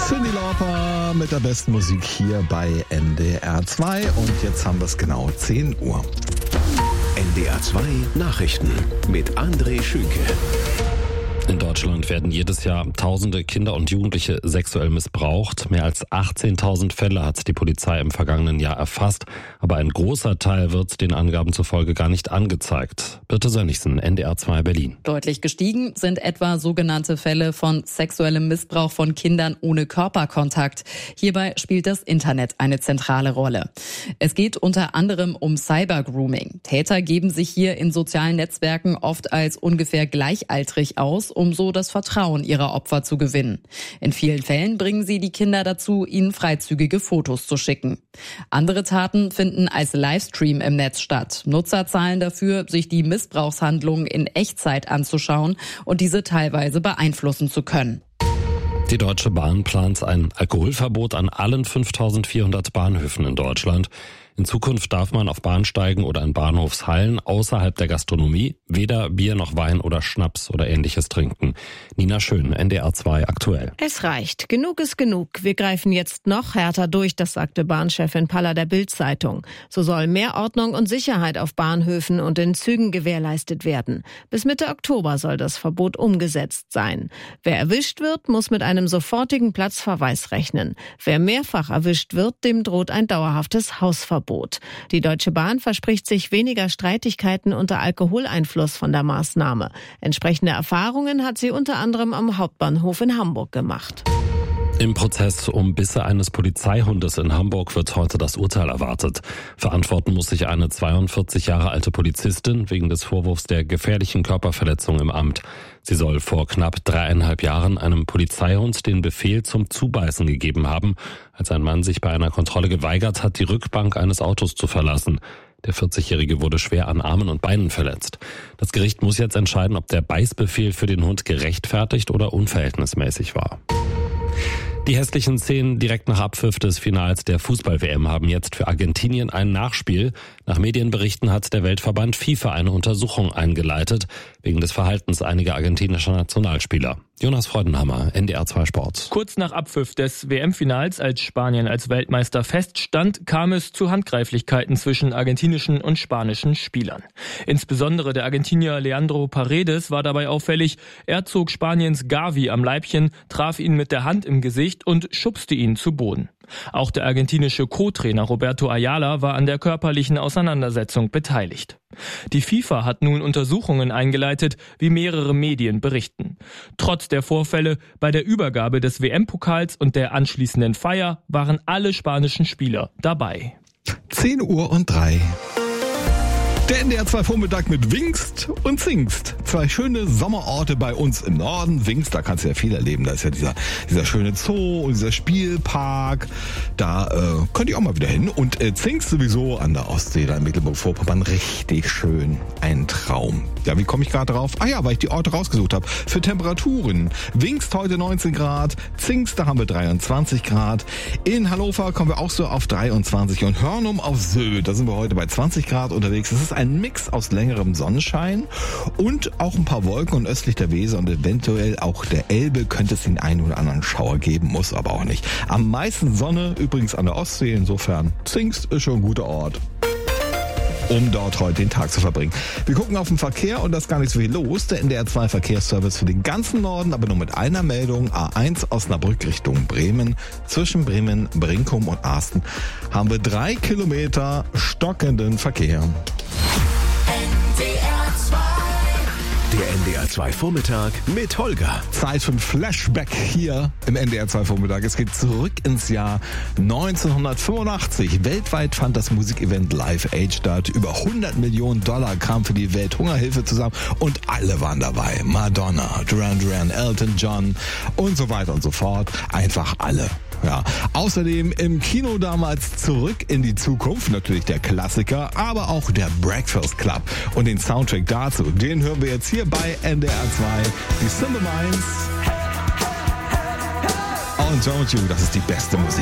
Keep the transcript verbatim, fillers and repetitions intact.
Cyndi Lauper mit der besten Musik hier bei N D R zwei und jetzt haben wir es genau zehn Uhr. N D R zwei Nachrichten mit André Schünke. In Deutschland werden jedes Jahr tausende Kinder und Jugendliche sexuell missbraucht. Mehr als achtzehntausend Fälle hat die Polizei im vergangenen Jahr erfasst. Aber ein großer Teil wird den Angaben zufolge gar nicht angezeigt. Birte Sönnigsen, N D R zwei Berlin. Deutlich gestiegen sind etwa sogenannte Fälle von sexuellem Missbrauch von Kindern ohne Körperkontakt. Hierbei spielt das Internet eine zentrale Rolle. Es geht unter anderem um Cybergrooming. Täter geben sich hier in sozialen Netzwerken oft als ungefähr gleichaltrig aus, um so das Vertrauen ihrer Opfer zu gewinnen. In vielen Fällen bringen sie die Kinder dazu, ihnen freizügige Fotos zu schicken. Andere Taten finden als Livestream im Netz statt. Nutzer zahlen dafür, sich die Missbrauchshandlungen in Echtzeit anzuschauen und diese teilweise beeinflussen zu können. Die Deutsche Bahn plant ein Alkoholverbot an allen fünftausendvierhundert Bahnhöfen in Deutschland. In Zukunft darf man auf Bahnsteigen oder in Bahnhofshallen außerhalb der Gastronomie weder Bier noch Wein oder Schnaps oder Ähnliches trinken. Nina Schön, N D R zwei aktuell. Es reicht. Genug ist genug. Wir greifen jetzt noch härter durch, das sagte Bahnchefin Paller der Bild-Zeitung. So soll mehr Ordnung und Sicherheit auf Bahnhöfen und in Zügen gewährleistet werden. Bis Mitte Oktober soll das Verbot umgesetzt sein. Wer erwischt wird, muss mit einem sofortigen Platzverweis rechnen. Wer mehrfach erwischt wird, dem droht ein dauerhaftes Hausverbot. Die Deutsche Bahn verspricht sich weniger Streitigkeiten unter Alkoholeinfluss von der Maßnahme. Entsprechende Erfahrungen hat sie unter anderem am Hauptbahnhof in Hamburg gemacht. Im Prozess um Bisse eines Polizeihundes in Hamburg wird heute das Urteil erwartet. Verantworten muss sich eine zweiundvierzig Jahre alte Polizistin wegen des Vorwurfs der gefährlichen Körperverletzung im Amt. Sie soll vor knapp dreieinhalb Jahren einem Polizeihund den Befehl zum Zubeißen gegeben haben, als ein Mann sich bei einer Kontrolle geweigert hat, die Rückbank eines Autos zu verlassen. Der vierzigjährige wurde schwer an Armen und Beinen verletzt. Das Gericht muss jetzt entscheiden, ob der Beißbefehl für den Hund gerechtfertigt oder unverhältnismäßig war. Die hässlichen Szenen direkt nach Abpfiff des Finals der Fußball-W M haben jetzt für Argentinien ein Nachspiel. Nach Medienberichten hat der Weltverband FIFA eine Untersuchung eingeleitet, wegen des Verhaltens einiger argentinischer Nationalspieler. Jonas Freudenhammer, N D R zwei Sport. Kurz nach Abpfiff des W M-Finals, als Spanien als Weltmeister feststand, kam es zu Handgreiflichkeiten zwischen argentinischen und spanischen Spielern. Insbesondere der Argentinier Leandro Paredes war dabei auffällig. Er zog Spaniens Gavi am Leibchen, traf ihn mit der Hand im Gesicht und schubste ihn zu Boden. Auch der argentinische Co-Trainer Roberto Ayala war an der körperlichen Auseinandersetzung beteiligt. Die FIFA hat nun Untersuchungen eingeleitet, wie mehrere Medien berichten. Trotz der Vorfälle bei der Übergabe des W M-Pokals und der anschließenden Feier waren alle spanischen Spieler dabei. zehn Uhr und drei. Der N D R zwei Vormittag mit Wingst und Zingst. Zwei schöne Sommerorte bei uns im Norden. Wingst, da kannst du ja viel erleben. Da ist ja dieser, dieser schöne Zoo und dieser Spielpark. Da äh, könnt ihr auch mal wieder hin. Und äh, Zingst sowieso an der Ostsee, da in Mecklenburg-Vorpommern. Richtig schön. Ein Traum. Ja, wie komme ich gerade drauf? Ah ja, weil ich die Orte rausgesucht habe. Für Temperaturen. Wingst heute neunzehn Grad. Zingst, da haben wir dreiundzwanzig Grad. In Hannover kommen wir auch so auf dreiundzwanzig. Und Hörnum auf Sylt, da sind wir heute bei zwanzig Grad unterwegs. Das ist ein Mix aus längerem Sonnenschein und auch ein paar Wolken und östlich der Weser und eventuell auch der Elbe könnte es den einen oder anderen Schauer geben, muss aber auch nicht. Am meisten Sonne übrigens an der Ostsee, insofern Zingst ist schon ein guter Ort, um dort heute den Tag zu verbringen. Wir gucken auf den Verkehr und da ist gar nicht so viel los. Der N D R zwei Verkehrsservice für den ganzen Norden, aber nur mit einer Meldung. A eins Osnabrück Richtung Bremen. Zwischen Bremen, Brinkum und Arsten haben wir drei Kilometer stockenden Verkehr. Der N D R zwei Vormittag mit Holger. Zeit für ein Flashback hier im N D R zwei Vormittag. Es geht zurück ins Jahr neunzehnhundertfünfundachtzig. Weltweit fand das Musikevent Live Aid statt. Über hundert Millionen Dollar kam für die Welthungerhilfe zusammen und alle waren dabei. Madonna, Duran Duran, Elton John und so weiter und so fort. Einfach alle. Ja. Außerdem im Kino damals Zurück in die Zukunft, natürlich der Klassiker, aber auch der Breakfast Club. Und den Soundtrack dazu, den hören wir jetzt hier bei N D R zwei. Die Simple Minds und Don't You, das ist die beste Musik.